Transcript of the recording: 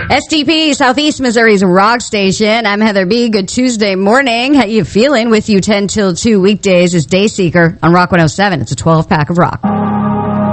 STP, Southeast Missouri's rock station. I'm Heather B. Good Tuesday morning. How you feeling? With you 10 till 2 weekdays is Dayseeker on Rock 107. It's a 12-pack of rock.